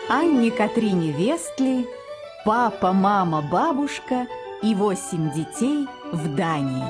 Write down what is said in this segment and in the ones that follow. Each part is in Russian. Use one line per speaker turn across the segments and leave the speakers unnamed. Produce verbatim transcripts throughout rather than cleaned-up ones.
Анне Катрине Вестли, папа, мама, бабушка и восемь детей в Дании.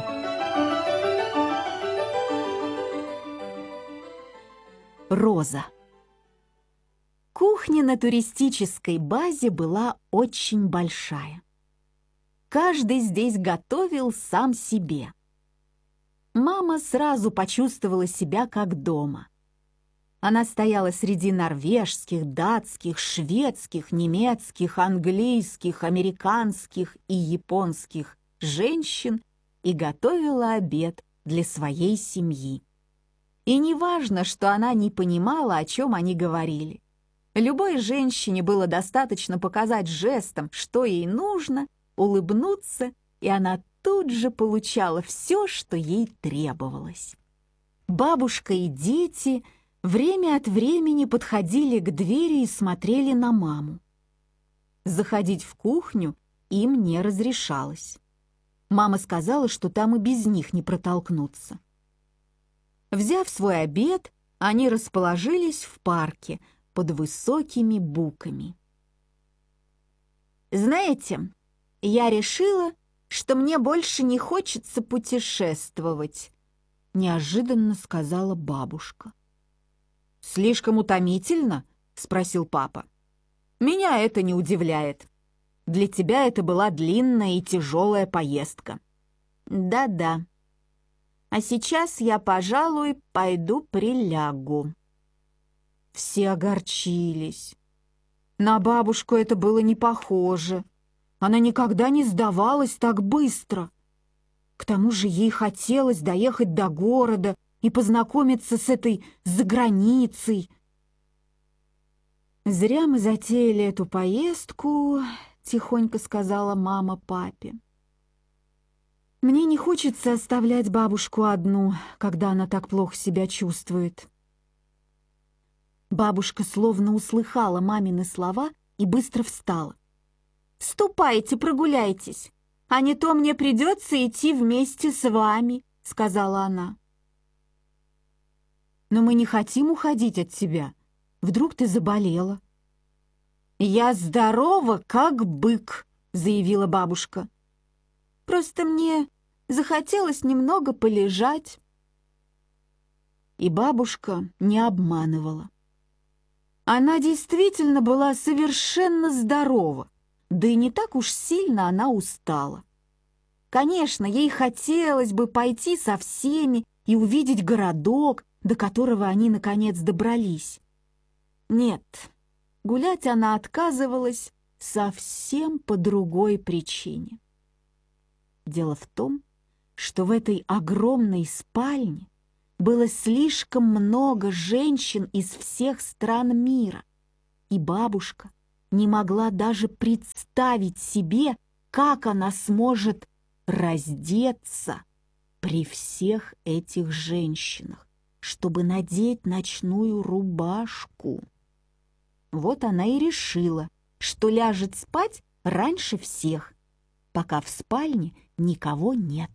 Роза. Кухня на туристической базе была очень большая. Каждый здесь готовил сам себе. Мама сразу почувствовала себя как дома. Она стояла среди норвежских, датских, шведских, немецких, английских, американских и японских женщин и готовила обед для своей семьи. И не важно, что она не понимала, о чем они говорили. Любой женщине было достаточно показать жестом, что ей нужно, улыбнуться, и она тут же получала все, что ей требовалось. Бабушка и дети время от времени подходили к двери и смотрели на маму. Заходить в кухню им не разрешалось. Мама сказала, что там и без них не протолкнуться. Взяв свой обед, они расположились в парке под высокими буками. «Знаете, я решила, что мне больше не хочется путешествовать», — неожиданно сказала бабушка. «Слишком утомительно?» — спросил папа. «Меня это не удивляет. Для тебя это была длинная и тяжелая поездка». «Да-да. А сейчас я, пожалуй, пойду прилягу». Все огорчились. На бабушку это было не похоже. Она никогда не сдавалась так быстро. К тому же ей хотелось доехать до города и познакомиться с этой заграницей. «Зря мы затеяли эту поездку», — тихонько сказала мама папе. «Мне не хочется оставлять бабушку одну, когда она так плохо себя чувствует». Бабушка словно услыхала мамины слова и быстро встала. «Ступайте, прогуляйтесь, а не то мне придется идти вместе с вами», — сказала она. «Но мы не хотим уходить от тебя. Вдруг ты заболела?» «Я здорова, как бык», — заявила бабушка. «Просто мне захотелось немного полежать». И бабушка не обманывала. Она действительно была совершенно здорова, да и не так уж сильно она устала. Конечно, ей хотелось бы пойти со всеми и увидеть городок, до которого они, наконец, добрались. Нет, гулять она отказывалась совсем по другой причине. Дело в том, что в этой огромной спальне было слишком много женщин из всех стран мира, и бабушка не могла даже представить себе, как она сможет раздеться при всех этих женщинах, чтобы надеть ночную рубашку. Вот она и решила, что ляжет спать раньше всех, пока в спальне никого нет.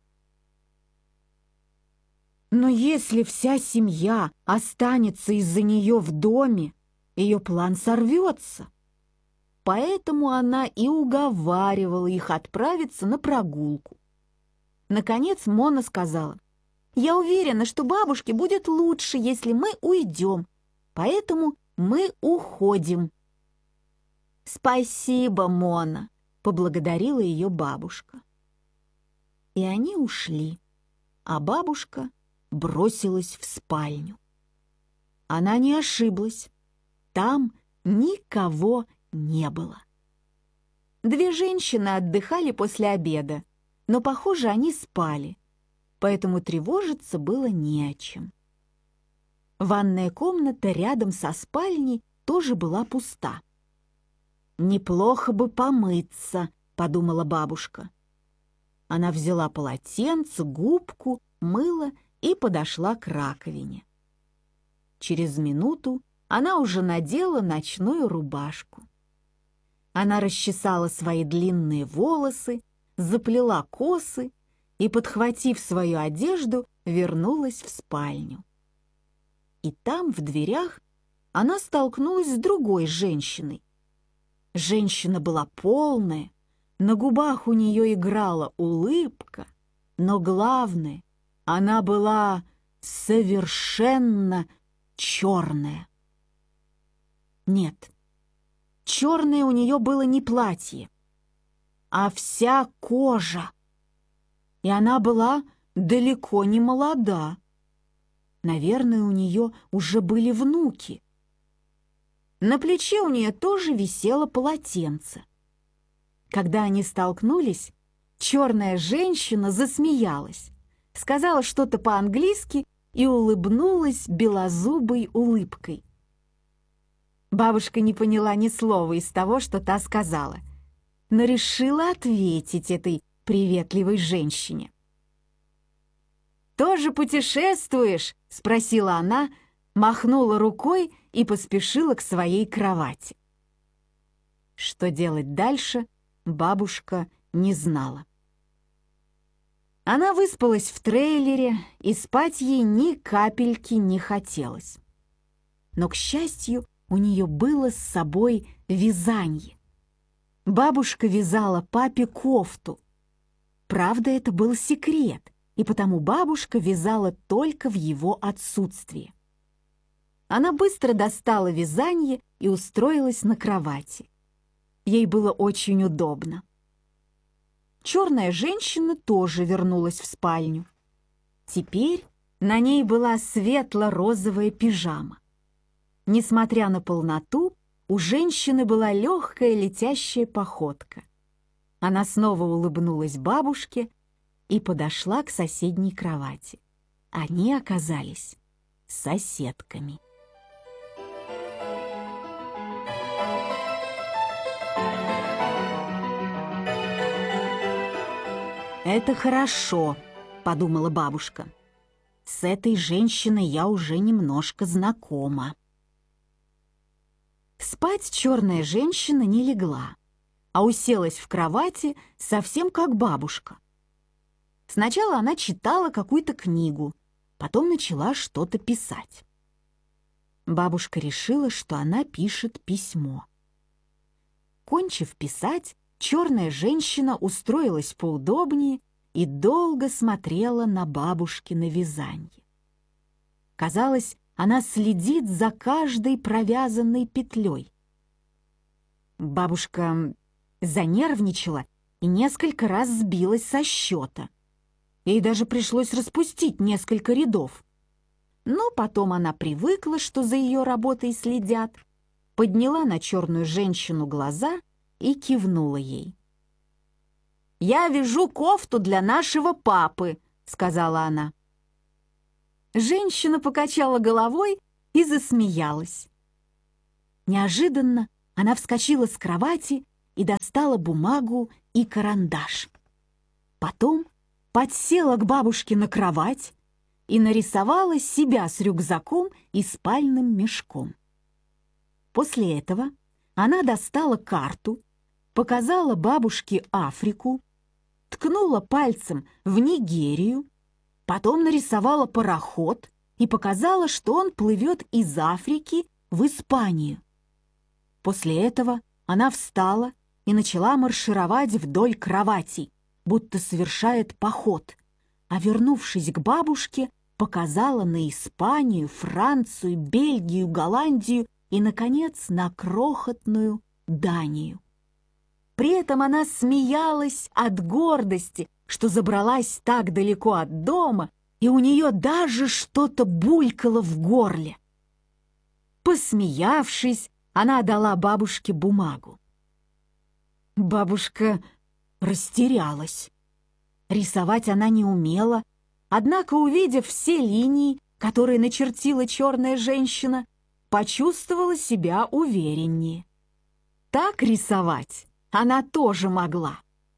Но если вся семья останется из-за нее в доме, ее план сорвется. Поэтому она и уговаривала их отправиться на прогулку. Наконец Мона сказала: «Я уверена, что бабушке будет лучше, если мы уйдем, поэтому мы уходим». «Спасибо, Мона», — поблагодарила ее бабушка. И они ушли, а бабушка бросилась в спальню. Она не ошиблась. Там никого не было. Две женщины отдыхали после обеда, но, похоже, они спали, поэтому тревожиться было не о чем. Ванная комната рядом со спальней тоже была пуста. «Неплохо бы помыться», — подумала бабушка. Она взяла полотенце, губку, мыло и подошла к раковине. Через минуту она уже надела ночную рубашку. Она расчесала свои длинные волосы, заплела косы и, подхватив свою одежду, вернулась в спальню. И там, в дверях, она столкнулась с другой женщиной. Женщина была полная, на губах у нее играла улыбка, но главное, она была совершенно черная. Нет, черное у нее было не платье, а вся кожа. И она была далеко не молода. Наверное, у нее уже были внуки. На плече у нее тоже висело полотенце. Когда они столкнулись, черная женщина засмеялась, сказала что-то по-английски и улыбнулась белозубой улыбкой. Бабушка не поняла ни слова из того, что та сказала, но решила ответить этой приветливой женщине. «Тоже путешествуешь?» — спросила она, махнула рукой и поспешила к своей кровати. Что делать дальше, бабушка не знала. Она выспалась в трейлере, и спать ей ни капельки не хотелось. Но, к счастью, у нее было с собой вязанье. Бабушка вязала папе кофту. Правда, это был секрет, и потому бабушка вязала только в его отсутствие. Она быстро достала вязанье и устроилась на кровати. Ей было очень удобно. Черная женщина тоже вернулась в спальню. Теперь на ней была светло-розовая пижама. Несмотря на полноту, у женщины была легкая летящая походка. Она снова улыбнулась бабушке и подошла к соседней кровати. Они оказались соседками. «Это хорошо», — подумала бабушка. «С этой женщиной я уже немножко знакома». Спать черная женщина не легла, а уселась в кровати совсем как бабушка. Сначала она читала какую-то книгу, потом начала что-то писать. Бабушка решила, что она пишет письмо. Кончив писать, черная женщина устроилась поудобнее и долго смотрела на бабушкино вязанье. Казалось, она следит за каждой провязанной петлей. Бабушка занервничала и несколько раз сбилась со счета. Ей даже пришлось распустить несколько рядов. Но потом она привыкла, что за ее работой следят, подняла на черную женщину глаза и кивнула ей. «Я вяжу кофту для нашего папы», — сказала она. Женщина покачала головой и засмеялась. Неожиданно она вскочила с кровати и достала бумагу и карандаш. Потом подсела к бабушке на кровать и нарисовала себя с рюкзаком и спальным мешком. После этого она достала карту, показала бабушке Африку, ткнула пальцем в Нигерию, потом нарисовала пароход и показала, что он плывет из Африки в Испанию. После этого она встала и начала маршировать вдоль кроватей, будто совершает поход, а, вернувшись к бабушке, показала на Испанию, Францию, Бельгию, Голландию и, наконец, на крохотную Данию. При этом она смеялась от гордости, что забралась так далеко от дома, и у нее даже что-то булькало в горле. Посмеявшись, она дала бабушке бумагу. Бабушка растерялась. Рисовать она не умела, однако, увидев все линии, которые начертила черная женщина, почувствовала себя увереннее. Так рисовать она тоже могла.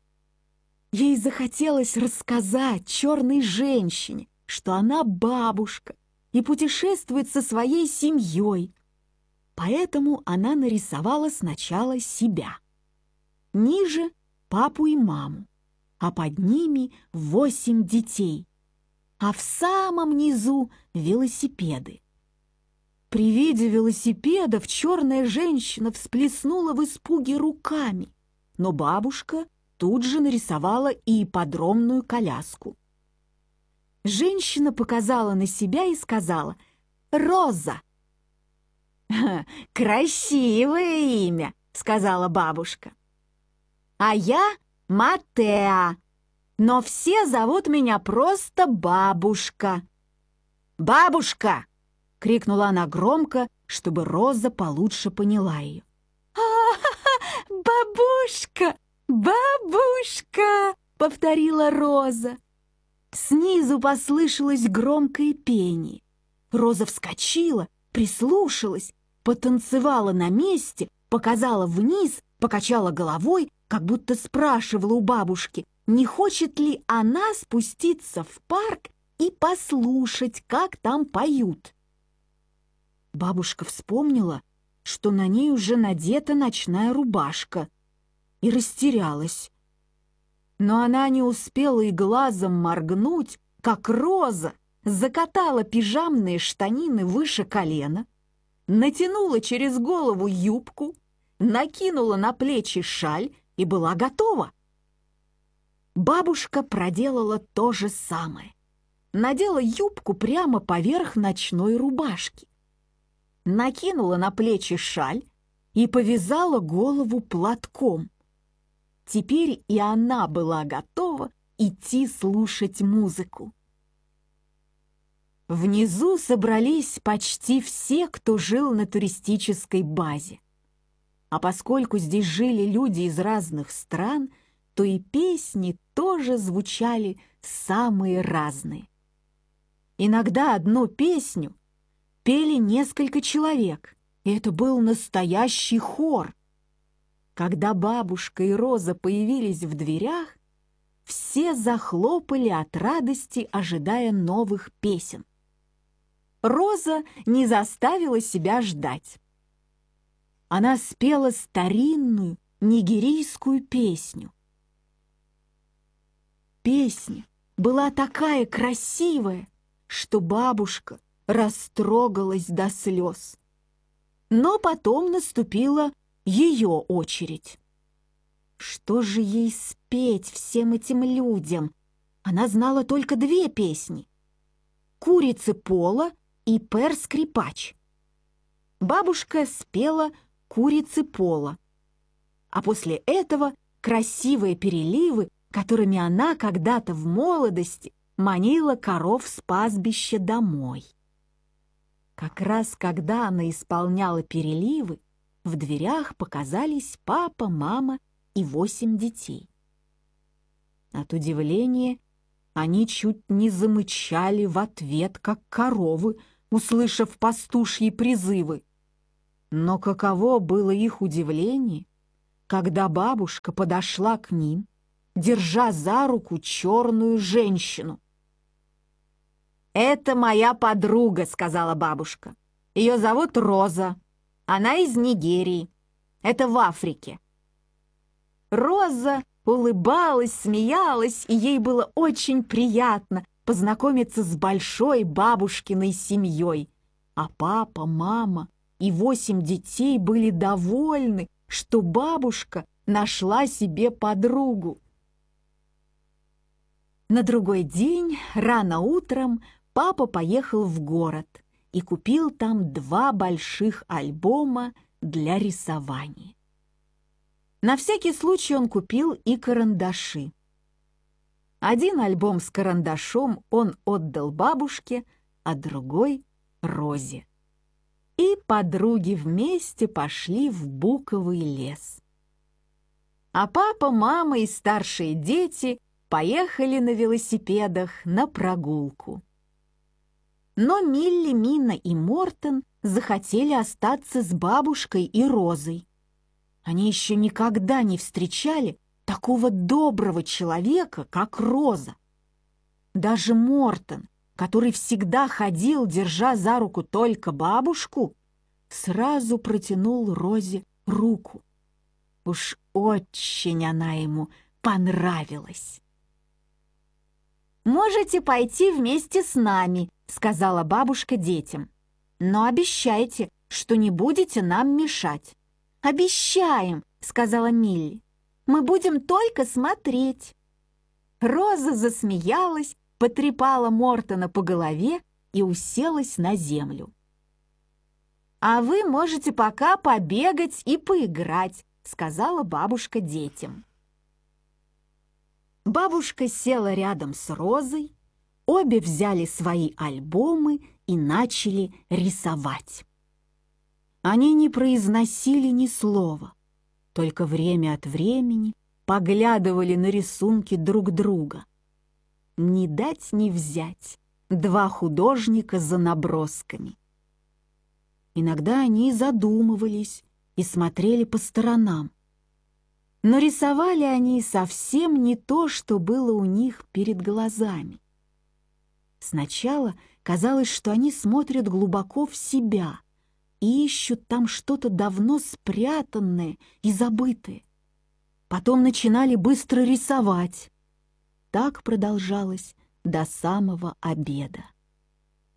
Ей захотелось рассказать черной женщине, что она бабушка и путешествует со своей семьей. Поэтому она нарисовала сначала себя. Ниже — папу и маму, а под ними восемь детей, а в самом низу — велосипеды. При виде велосипедов черная женщина всплеснула в испуге руками, но бабушка тут же нарисовала и ипподромную коляску. Женщина показала на себя и сказала: «Роза». «Красивое имя», — сказала бабушка. «А я Матеа, но все зовут меня просто бабушка». «Бабушка!» — крикнула она громко, чтобы Роза получше поняла ее. «А-ха-ха! Бабушка! Бабушка!» — повторила Роза. Снизу послышалось громкое пение. Роза вскочила, прислушалась, потанцевала на месте, показала вниз, покачала головой, как будто спрашивала у бабушки, не хочет ли она спуститься в парк и послушать, как там поют. Бабушка вспомнила, что на ней уже надета ночная рубашка, и растерялась. Но она не успела и глазом моргнуть, как Роза закатала пижамные штанины выше колена, натянула через голову юбку, накинула на плечи шаль и была готова. Бабушка проделала то же самое. Надела юбку прямо поверх ночной рубашки, накинула на плечи шаль и повязала голову платком. Теперь и она была готова идти слушать музыку. Внизу собрались почти все, кто жил на туристической базе. А поскольку здесь жили люди из разных стран, то и песни тоже звучали самые разные. Иногда одну песню пели несколько человек, и это был настоящий хор. Когда бабушка и Роза появились в дверях, все захлопали от радости, ожидая новых песен. Роза не заставила себя ждать. Она спела старинную нигерийскую песню. Песня была такая красивая, что бабушка растрогалась до слез. Но потом наступила ее очередь. Что же ей спеть всем этим людям? Она знала только две песни: «Курицы Пола» и «Пер-скрипач». Бабушка спела «Курицы Пола», а после этого красивые переливы, которыми она когда-то в молодости манила коров с пастбища домой. Как раз когда она исполняла переливы, в дверях показались папа, мама и восемь детей. От удивления они чуть не замычали в ответ, как коровы, услышав пастушьи призывы. Но каково было их удивление, когда бабушка подошла к ним, держа за руку черную женщину. «Это моя подруга», — сказала бабушка. «Ее зовут Роза. Она из Нигерии. Это в Африке». Роза улыбалась, смеялась, и ей было очень приятно познакомиться с большой бабушкиной семьей. А папа, мама и восемь детей были довольны, что бабушка нашла себе подругу. На другой день, рано утром, папа поехал в город и купил там два больших альбома для рисования. На всякий случай он купил и карандаши. Один альбом с карандашом он отдал бабушке, а другой — Розе. И подруги вместе пошли в буковый лес. А папа, мама и старшие дети поехали на велосипедах на прогулку. Но Милли, Мина и Мортен захотели остаться с бабушкой и Розой. Они еще никогда не встречали такого доброго человека, как Роза. Даже Мортен, который всегда ходил, держа за руку только бабушку, сразу протянул Розе руку. Уж очень она ему понравилась. «Можете пойти вместе с нами», — сказала бабушка детям. Но обещайте, что не будете нам мешать». «Обещаем», — сказала Милли. «Мы будем только смотреть». Роза засмеялась, потрепала Мортона по голове и уселась на землю. «А вы можете пока побегать и поиграть», — сказала бабушка детям. Бабушка села рядом с Розой, обе взяли свои альбомы и начали рисовать. Они не произносили ни слова, только время от времени поглядывали на рисунки друг друга. Не дать не взять два художника за набросками. Иногда они задумывались и смотрели по сторонам. Но рисовали они совсем не то, что было у них перед глазами. Сначала казалось, что они смотрят глубоко в себя и ищут там что-то давно спрятанное и забытое. Потом начинали быстро рисовать. Так продолжалось до самого обеда.